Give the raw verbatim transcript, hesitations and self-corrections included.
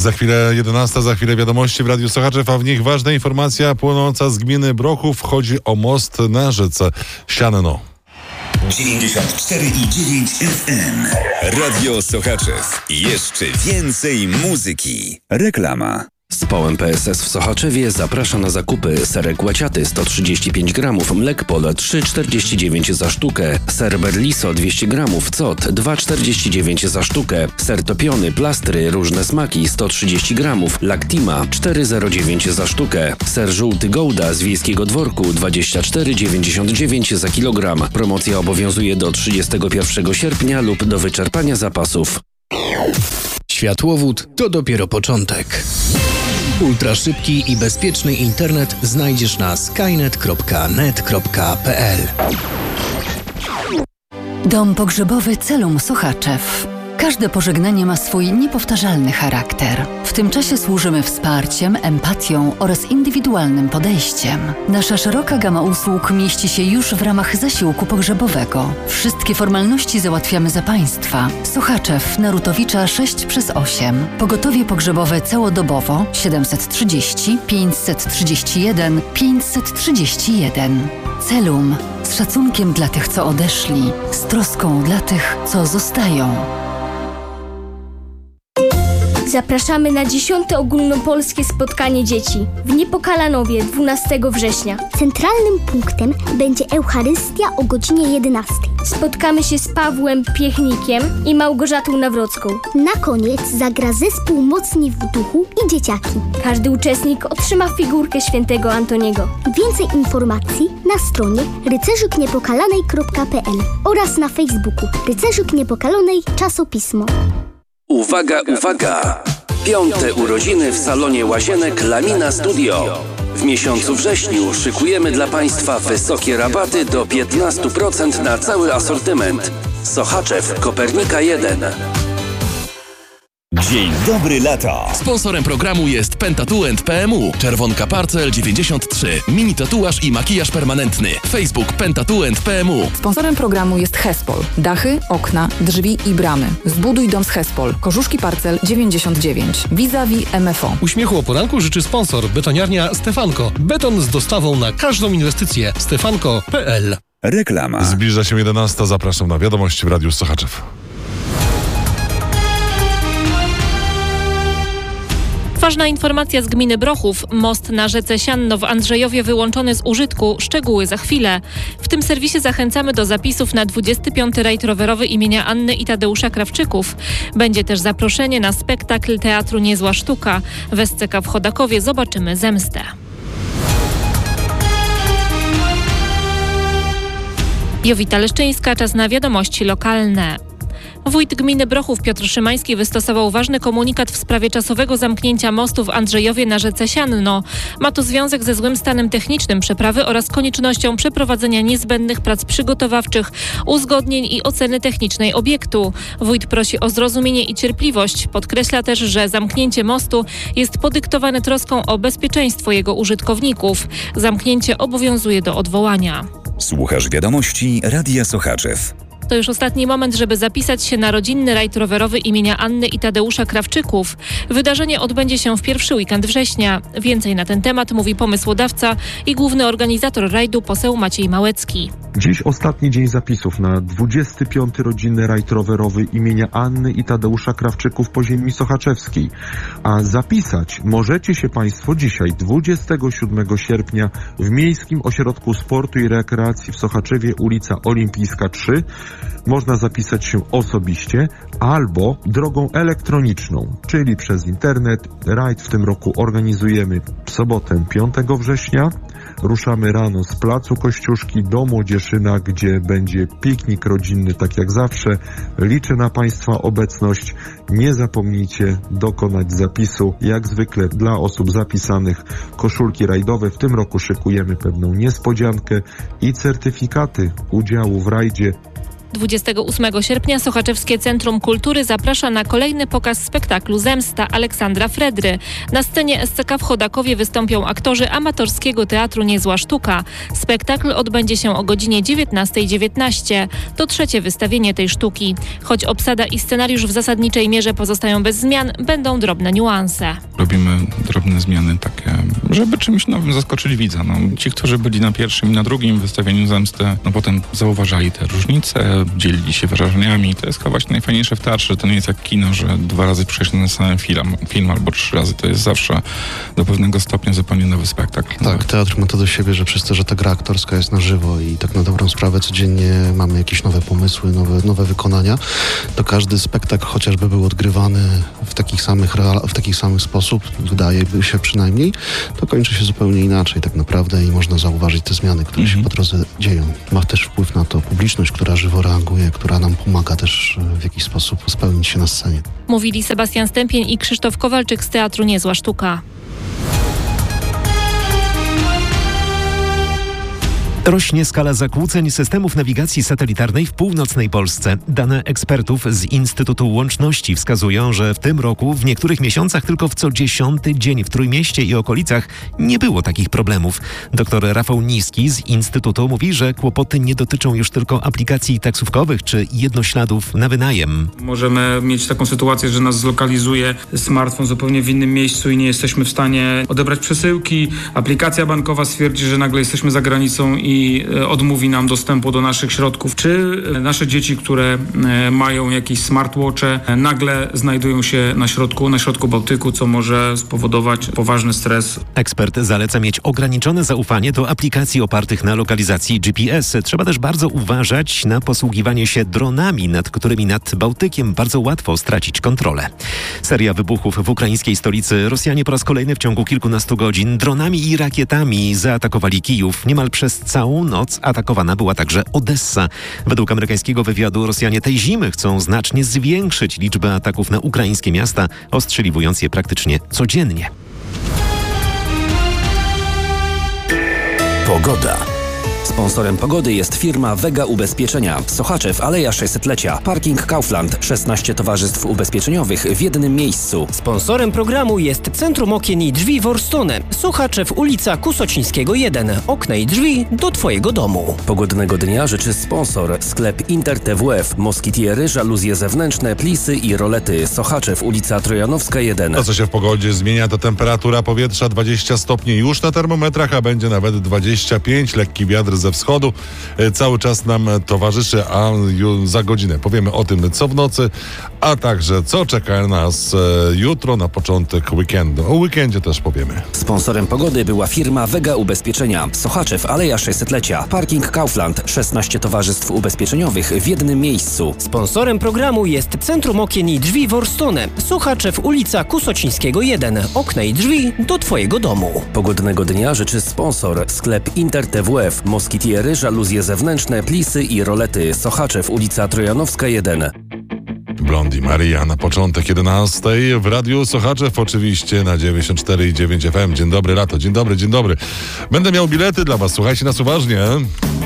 Za chwilę jedenasta, za chwilę wiadomości w Radiu Sochaczew, a w nich ważna informacja płynąca z gminy Brochów. Chodzi o most na rzece Sianno. dziewięćdziesiąt cztery i dziewięć F M. Radio Sochaczew. Jeszcze więcej muzyki. Reklama. Społem P S S w Sochaczewie zaprasza na zakupy. Serek łaciaty sto trzydzieści pięć gramów, mlek Pole trzy czterdzieści dziewięć za sztukę, ser Berliso dwieście gramów, cot dwa czterdzieści dziewięć za sztukę, ser topiony, plastry, różne smaki sto trzydzieści gramów, Lactima cztery zero dziewięć za sztukę, ser żółty Gouda z Wiejskiego Dworku dwadzieścia cztery dziewięćdziesiąt dziewięć za kilogram. Promocja obowiązuje do trzydziestego pierwszego sierpnia lub do wyczerpania zapasów. Światłowód to dopiero początek. Ultraszybki i bezpieczny internet znajdziesz na skynet kropka net kropka p l. Dom pogrzebowy Celum Sochaczew. Każde pożegnanie ma swój niepowtarzalny charakter. W tym czasie służymy wsparciem, empatią oraz indywidualnym podejściem. Nasza szeroka gama usług mieści się już w ramach zasiłku pogrzebowego. Wszystkie formalności załatwiamy za Państwa. Sochaczew, Narutowicza sześć przez osiem. Pogotowie pogrzebowe całodobowo siedemset trzydzieści pięćset trzydzieści jeden pięćset trzydzieści jeden. Celum. Z szacunkiem dla tych, co odeszli. Z troską dla tych, co zostają. Zapraszamy na dziesiąte ogólnopolskie spotkanie dzieci w Niepokalanowie dwunastego września. Centralnym punktem będzie Eucharystia o godzinie jedenastej. Spotkamy się z Pawłem Piechnikiem i Małgorzatą Nawrocką. Na koniec zagra zespół Mocni w duchu i dzieciaki. Każdy uczestnik otrzyma figurkę świętego Antoniego. Więcej informacji na stronie rycerzyk niepokalanej kropka p l oraz na Facebooku Rycerzyk Niepokalanej Czasopismo. Uwaga, uwaga! Piąte urodziny w salonie Łazienek Lamina Studio. W miesiącu wrześniu szykujemy dla Państwa wysokie rabaty do piętnaście procent na cały asortyment. Sochaczew, Kopernika jeden. Dzień dobry lata. Sponsorem programu jest Pentatuent P M U. Czerwonka Parcel dziewięćdziesiąt trzy. Mini tatuaż i makijaż permanentny. Facebook Pentatuent P M U. Sponsorem programu jest Hespol. Dachy, okna, drzwi i bramy. Zbuduj dom z Hespol. Korzuszki Parcel dziewięćdziesiąt dziewięć. Vis-a-vis M F O. Uśmiechu o poranku życzy sponsor. Betoniarnia Stefanko. Beton z dostawą na każdą inwestycję. stefanko kropka p l. Reklama. Zbliża się jedenasta. Zapraszam na wiadomości w Radiu Sochaczew. Ważna informacja z gminy Brochów. Most na rzece Sianno w Andrzejowie wyłączony z użytku. Szczegóły za chwilę. W tym serwisie zachęcamy do zapisów na dwudziesty piąty rajd rowerowy imienia Anny i Tadeusza Krawczyków. Będzie też zaproszenie na spektakl Teatru Niezła Sztuka. W S C K w Chodakowie zobaczymy zemstę. Jowita Leszczyńska, czas na wiadomości lokalne. Wójt gminy Brochów Piotr Szymański wystosował ważny komunikat w sprawie czasowego zamknięcia mostu w Andrzejowie na rzece Sianno. Ma to związek ze złym stanem technicznym przeprawy oraz koniecznością przeprowadzenia niezbędnych prac przygotowawczych, uzgodnień i oceny technicznej obiektu. Wójt prosi o zrozumienie i cierpliwość. Podkreśla też, że zamknięcie mostu jest podyktowane troską o bezpieczeństwo jego użytkowników. Zamknięcie obowiązuje do odwołania. Słuchasz wiadomości Radia Sochaczew. To już ostatni moment, żeby zapisać się na rodzinny rajd rowerowy imienia Anny i Tadeusza Krawczyków. Wydarzenie odbędzie się w pierwszy weekend września. Więcej na ten temat mówi pomysłodawca i główny organizator rajdu poseł Maciej Małecki. Dziś ostatni dzień zapisów na dwudziesty piąty rodzinny rajd rowerowy imienia Anny i Tadeusza Krawczyków po ziemi sochaczewskiej. A zapisać możecie się Państwo dzisiaj, dwudziestego siódmego sierpnia, w Miejskim Ośrodku Sportu i Rekreacji w Sochaczewie, ulica Olimpijska trzy. Można zapisać się osobiście albo drogą elektroniczną, czyli przez internet. Rajd w tym roku organizujemy w sobotę piątego września. Ruszamy rano z placu Kościuszki do Młodzieszyna, gdzie będzie piknik rodzinny, tak jak zawsze. Liczę na Państwa obecność. Nie zapomnijcie dokonać zapisu. Jak zwykle dla osób zapisanych koszulki rajdowe. W tym roku szykujemy pewną niespodziankę i certyfikaty udziału w rajdzie. dwudziestego ósmego sierpnia Sochaczewskie Centrum Kultury zaprasza na kolejny pokaz spektaklu Zemsta Aleksandra Fredry. Na scenie S C K w Chodakowie wystąpią aktorzy amatorskiego teatru Niezła Sztuka. Spektakl odbędzie się o godzinie dziewiętnasta dziewiętnaście. To trzecie wystawienie tej sztuki. Choć obsada i scenariusz w zasadniczej mierze pozostają bez zmian, będą drobne niuanse. Robimy drobne zmiany takie, żeby czymś nowym zaskoczyć widza. No, ci, którzy byli na pierwszym i na drugim wystawieniu Zemsty, no potem zauważali te różnice, dzielili się wrażeniami. To jest chyba właśnie najfajniejsze w teatrze. To nie jest jak kino, że dwa razy przejść na ten sam film, film albo trzy razy. To jest zawsze do pewnego stopnia zupełnie nowy spektakl. Tak, teatr ma to do siebie, że przez to, że ta gra aktorska jest na żywo i tak na dobrą sprawę codziennie mamy jakieś nowe pomysły, nowe, nowe wykonania, to każdy spektakl chociażby był odgrywany w takich samych, w takich samych sposób, wydaje się przynajmniej, to kończy się zupełnie inaczej tak naprawdę i można zauważyć te zmiany, które mhm. się po drodze dzieją. Ma też wpływ na to publiczność, która żywo reaguje, która nam pomaga też w jakiś sposób spełnić się na scenie. Mówili Sebastian Stępień i Krzysztof Kowalczyk z Teatru Niezła Sztuka. Rośnie skala zakłóceń systemów nawigacji satelitarnej w północnej Polsce. Dane ekspertów z Instytutu Łączności wskazują, że w tym roku w niektórych miesiącach tylko w co dziesiąty dzień w Trójmieście i okolicach nie było takich problemów. Doktor Rafał Niski z Instytutu mówi, że kłopoty nie dotyczą już tylko aplikacji taksówkowych czy jednośladów na wynajem. Możemy mieć taką sytuację, że nas zlokalizuje smartfon zupełnie w innym miejscu i nie jesteśmy w stanie odebrać przesyłki. Aplikacja bankowa stwierdzi, że nagle jesteśmy za granicą i i odmówi nam dostępu do naszych środków, czy nasze dzieci, które mają jakieś smartwatche, nagle znajdują się na środku, na środku Bałtyku, co może spowodować poważny stres. Ekspert zaleca mieć ograniczone zaufanie do aplikacji opartych na lokalizacji G P S. Trzeba też bardzo uważać na posługiwanie się dronami, nad którymi nad Bałtykiem bardzo łatwo stracić kontrolę. Seria wybuchów w ukraińskiej stolicy. Rosjanie po raz kolejny w ciągu kilkunastu godzin dronami i rakietami zaatakowali Kijów. Niemal przez całą noc atakowana była także Odessa. Według amerykańskiego wywiadu Rosjanie tej zimy chcą znacznie zwiększyć liczbę ataków na ukraińskie miasta, ostrzeliwując je praktycznie codziennie. Pogoda. Sponsorem pogody jest firma Vega Ubezpieczenia. Sochaczew, Aleja sześćsetlecia. Parking Kaufland. szesnaście towarzystw ubezpieczeniowych w jednym miejscu. Sponsorem programu jest Centrum Okien i Drzwi Worstone. Sochaczew, ulica Kusocińskiego jeden. Okna i drzwi do Twojego domu. Pogodnego dnia życzy sponsor. Sklep Inter T W F. Moskitiery, żaluzje zewnętrzne, plisy i rolety. Sochaczew, ulica Trojanowska jeden. To, co się w pogodzie zmienia, to temperatura powietrza dwadzieścia stopni już na termometrach, a będzie nawet dwadzieścia pięć. Lekki wiatr ze wschodu cały czas nam towarzyszy, a za godzinę powiemy o tym, co w nocy, a także co czeka nas jutro na początek weekendu. O weekendzie też powiemy. Sponsorem pogody była firma Vega Ubezpieczenia. Sochaczew, Aleja sześćsetlecia. Parking Kaufland. szesnaście towarzystw ubezpieczeniowych w jednym miejscu. Sponsorem programu jest Centrum Okien i Drzwi Worstone. Sochaczew, ulica Kusocińskiego jeden. Okna i drzwi do Twojego domu. Pogodnego dnia życzy sponsor. Sklep Inter T W F. Moskitiery, żaluzje zewnętrzne, plisy i rolety. Sochaczew, ulica Trojanowska jeden. Blondi Maria na początek jedenastej w Radiu Sochaczew, oczywiście na dziewięćdziesiąt cztery i dziewięć F M. Dzień dobry, lato, dzień dobry, dzień dobry. Będę miał bilety dla was, słuchajcie nas uważnie.